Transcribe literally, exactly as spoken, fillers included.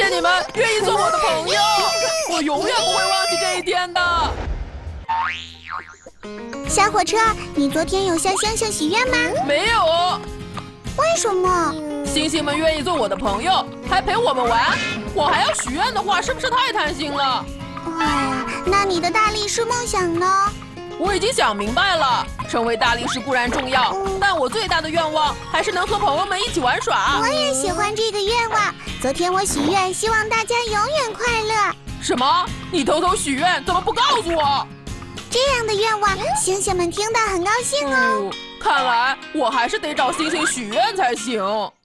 谢你们愿意做我的朋友，我永远不会忘记这一天的。 小火车，你昨天有向星星许愿吗？ 没有。 为什么？ 星星们愿意做我的朋友，还陪我们玩，我还要许愿的话，是不是太贪心了？ 哎，那你的大力士梦想呢？ 我已经想明白了，成为大力士固然重要，嗯、但我最大的愿望还是能和朋友们一起玩耍。 我也喜欢这个愿望。昨天我许愿，希望大家永远快乐。 什么？你偷偷许愿，怎么不告诉我？ 这样的愿望，星星们听到很高兴哦。 嗯，看来我还是得找星星许愿才行。